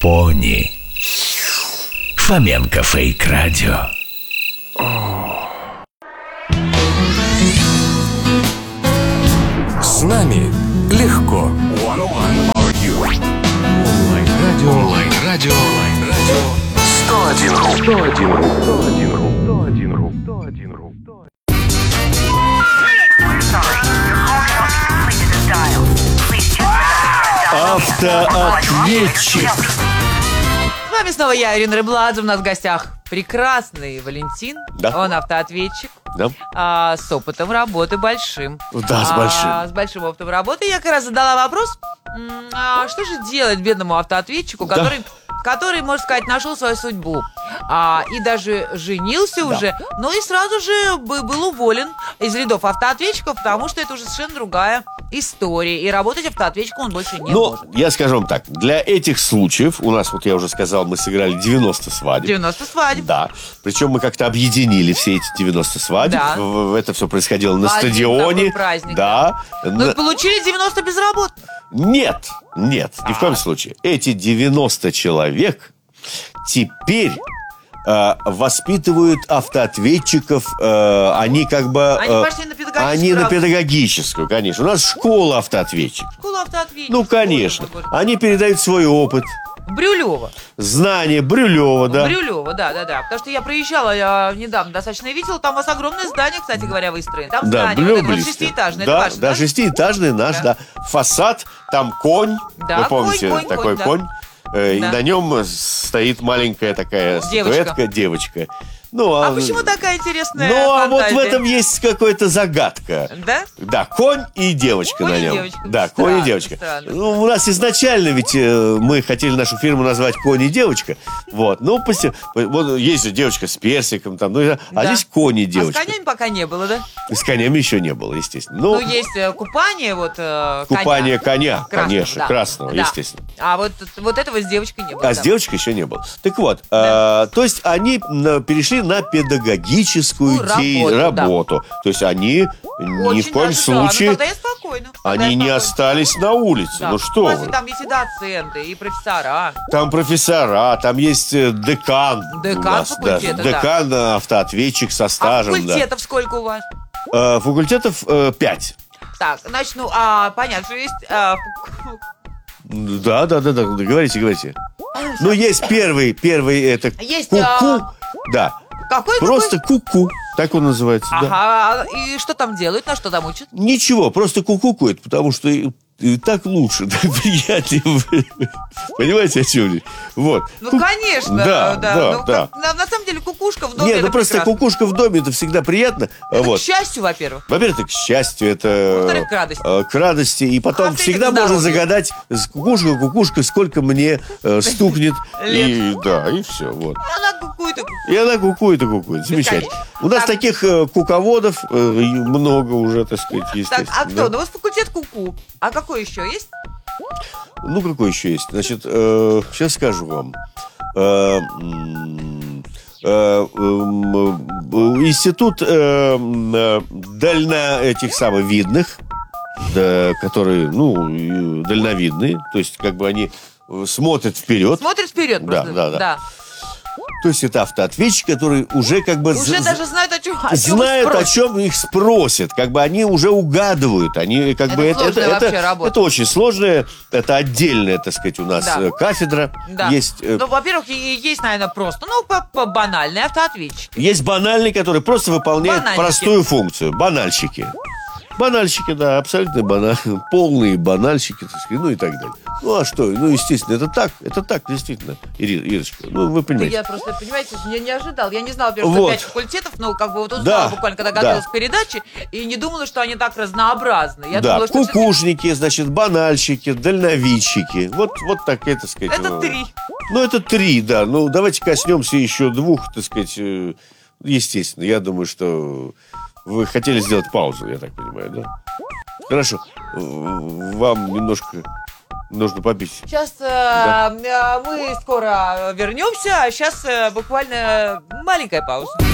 пони. Фоменко Фейк Радио. С нами легко. Онлайн-радио 101.ру. Автоответчик. С вами снова я, Ирина Рыбладзе. У нас в гостях прекрасный Валентин. Да. Он автоответчик. Да. С опытом работы большим. Да, с большим. С большим опытом работы. Я как раз задала вопрос, что же делать бедному автоответчику, который, можно сказать, нашел свою судьбу. И даже женился уже, но и сразу же был уволен из рядов автоответчиков, потому что это уже совершенно другая история. И работать автоответчиком он больше не может. Я скажу вам так, для этих случаев, у нас, вот я уже сказал, мы сыграли 90 свадеб. 90 свадеб. Да. Причем мы как-то объединили все эти 90 свадеб. Да. Это все происходило на В один стадионе. такой праздник. Да. Ну и получили 90 безработных. Нет, ни в коем случае. Эти 90 человек теперь воспитывают автоответчиков. Они как бы... Они пошли на педагогическую Они на работу. педагогическую, конечно. У нас школа автоответчиков. Школа автоответчиков. Ну, конечно. Они передают свой опыт, Брюлева. знания Брюлева, да. Брюлева, да. Потому что я проезжала недавно достаточно и видела, там у вас огромное здание, кстати говоря, выстроено. Там Да, здание, вот это вот близко. шестиэтажное. Да, это ваше, да, шестиэтажный наш, Да. да. Фасад, там конь. Да, Вы помните, конь, такой да. конь. И Да. на нем стоит маленькая такая статуэтка, девочка. А почему такая интересная вот фантазия? в этом есть какая-то загадка. Да? Да, конь и девочка Конь на и нем. девочка. Да, Странно, конь и девочка. странно. Ну, у нас изначально ведь мы хотели нашу фирму назвать «Конь и девочка». Вот, вот есть же девочка с персиком, там, а Да. здесь конь и А с девочка. конями пока не было, да? С конями еще не было, естественно. Ну, есть купание Купание коня, Красного, конечно, да. красного, Да. естественно. А вот этого с девочкой не было. А с да. девочкой еще не было. Так вот, Да. то есть они перешли на педагогическую работу. То есть они ни Очень в коем даже случае, тогда я спокойно. они не остались на улице. Да. Ну что У вас вы. там есть и доценты, и профессора. Там профессора, там есть декан. Декан у нас, факультета, да. Декан, автоответчик со А стажем. факультетов сколько у вас? Факультетов 5. Так, начну. Понятно, что есть... Да, говорите. Ну, есть первый это Есть, ку-ку. Да. Какой? Просто ку-ку. Так он называется, да. Ага, и что там делают, на что там учат? Ничего, просто кукукует, потому что и так лучше, так приятнее. Понимаете, о чем я? Вот. Ну, конечно. Да. На самом деле, кукушка в доме. Нет, это ну просто прекрасно. кукушка в доме, это всегда приятно. Это Вот. к счастью, во-первых. Во-первых, это к счастью, это... Во-вторых, к радости. К радости. И потом в-третьих, всегда к можно здоровью. загадать кукушка, сколько мне стукнет. И все, вот. Она кукует и кукует. И она кукует. Замечательно. У нас Так. таких куководов много уже, так сказать, Так, естественно. а кто? Ну, у вас факультет куку. А какой еще есть? Ну, какой еще есть? Значит, сейчас скажу вам. Институт этих самых видных, да, которые, дальновидные, то есть, как бы они смотрят вперед. Смотрит вперед Да, просто. да. То есть, это автоответчик, который уже как бы... Уже даже знают, о чем знают, спросят. о чем их спросят. Как бы они уже угадывают. Они как бы сложная вообще работа. это очень сложное. Это отдельная, так сказать, у нас кафедра. Да. Есть. Ну, во-первых, есть, наверное, просто, банальные автоответчики. Есть банальный, который просто выполняет Банальщики. простую функцию. Банальщики. Банальщики, да, абсолютно банальные. Полные банальщики, так сказать, ну и так далее. Ну, а что? Ну, естественно, это так, действительно, Ирочка. Ну, вы Да понимаете. я просто, понимаете, не ожидал. Я не знала, во-первых, Вот. что 5 факультетов, но как бы вот узнала Да, буквально, когда да. готовилась к передаче, и не думала, что они так разнообразны. Я Да, думала, что всё-таки кукушники, значит, банальщики, дальновидчики. Вот так, так сказать. это 3. Ну, это 3, да. Ну, давайте коснемся еще 2, так сказать. Естественно, я думаю, что вы хотели сделать паузу, я так понимаю, да? Хорошо. Вам немножко нужно попить. Сейчас мы скоро вернемся, а сейчас буквально маленькая пауза.